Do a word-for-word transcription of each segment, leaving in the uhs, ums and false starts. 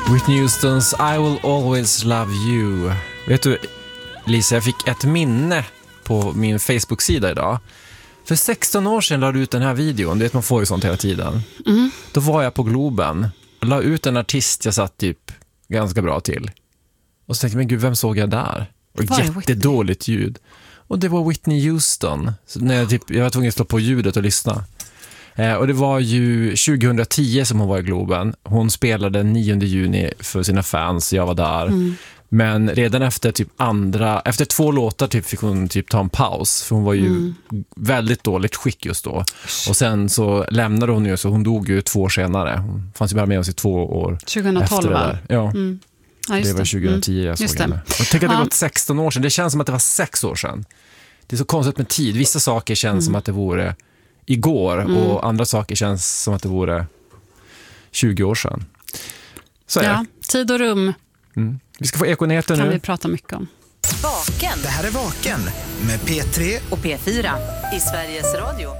Whitney Houstons I will always love you. Vet du, Lisa, jag fick ett minne på min Facebook-sida idag. För sexton år sedan la du ut den här videon. Du vet, man får ju sånt hela tiden. Mm. Då var jag på Globen och la ut en artist jag satt typ ganska bra till. Och så tänkte jag, men gud, vem såg jag där? Och jättedåligt ljud. Och det var Whitney Houston. Så när jag, typ, jag var tvungen att slå på ljudet och lyssna. Eh, och det var ju tjugohundratio som hon var i Globen. Hon spelade nionde juni för sina fans. Jag var där. Mm. Men redan efter typ andra, efter två låtar typ fick hon typ ta en paus. För hon var ju mm. väldigt dåligt skick just då. Och sen så lämnade hon ju, så hon dog ju två år senare. Hon fanns ju bara med oss i två år tjugohundratolv efter det där. Ja. Mm. Ja, det var tjugohundratio mm. jag såg just henne. Och tänk att det ja. gått sexton år sedan. Det känns som att det var sex år sedan. Det är så konstigt med tid. Vissa saker känns mm. som att det vore igår. Mm. Och andra saker känns som att det vore tjugo år sedan. Så är ja, det. Tid och rum. Mm. Vi ska få Ekonyheter nu. Kan vi prata mycket om. Vaken. Det här är Vaken med P tre och P fyra i Sveriges Radio.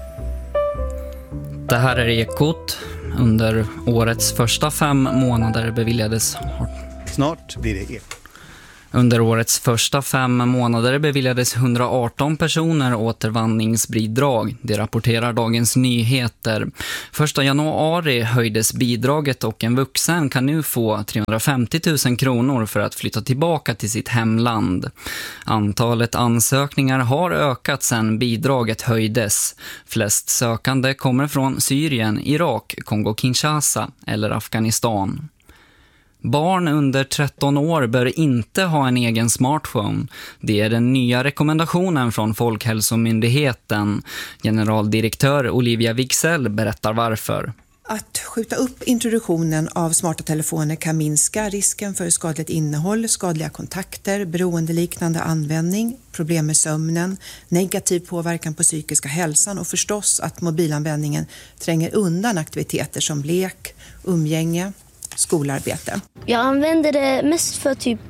Det här är Ekot. Under årets första fem månader beviljades... Snart blir det Ekot. Under årets första fem månader beviljades hundraarton personer återvandringsbidrag. Det rapporterar Dagens Nyheter. Första januari höjdes bidraget och en vuxen kan nu få trehundrafemtio tusen kronor för att flytta tillbaka till sitt hemland. Antalet ansökningar har ökat sedan bidraget höjdes. Flest sökande kommer från Syrien, Irak, Kongo-Kinshasa eller Afghanistan. Barn under tretton år bör inte ha en egen smartphone. Det är den nya rekommendationen från Folkhälsomyndigheten. Generaldirektör Olivia Wicksell berättar varför. Att skjuta upp introduktionen av smarta telefoner kan minska risken för skadligt innehåll, skadliga kontakter, beroendeliknande användning, problem med sömnen, negativ påverkan på psykiska hälsan och förstås att mobilanvändningen tränger undan aktiviteter som lek, umgänge, skolarbete. Jag använder det mest för typ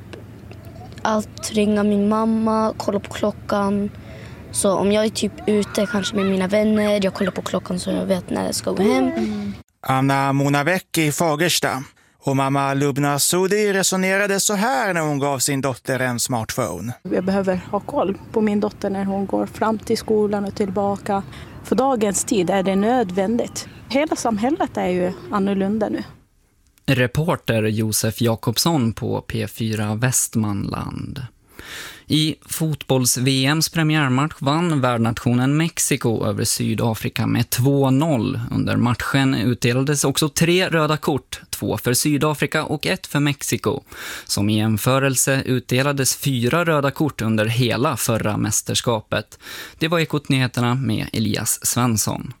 att ringa min mamma, kolla på klockan. Så om jag är typ ute kanske med mina vänner, jag kollar på klockan så jag vet när jag ska gå hem. Mm. Anna Monavecki i Fagersta och mamma Lubna Sudi resonerade så här när hon gav sin dotter en smartphone. Jag behöver ha koll på min dotter när hon går fram till skolan och tillbaka. För dagens tid är det nödvändigt. Hela samhället är ju annorlunda nu. Reporter Josef Jakobsson på P fyra Västmanland. I fotbolls-V M:s premiärmatch vann värdnationen Mexiko över Sydafrika med två noll. Under matchen utdelades också tre röda kort, två för Sydafrika och ett för Mexiko. Som i jämförelse utdelades fyra röda kort under hela förra mästerskapet. Det var Ekot-nyheterna med Elias Svensson.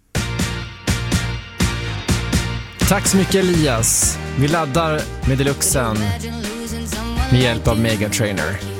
Tack så mycket, Elias. Vi laddar med Deluxen med hjälp av Mega Trainer.